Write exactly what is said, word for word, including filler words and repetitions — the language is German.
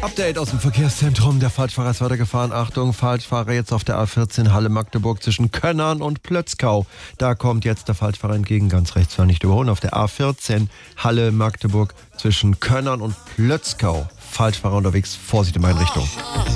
Update aus dem Verkehrszentrum. Der Falschfahrer ist weitergefahren. Achtung, Falschfahrer jetzt auf der A vierzehn Halle-Magdeburg zwischen Könnern und Plötzkau. Da kommt jetzt der Falschfahrer entgegen, ganz rechts, war nicht überholen. Auf der A vierzehn Halle-Magdeburg zwischen Könnern und Plötzkau. Falschfahrer unterwegs, Vorsicht in meine Richtung.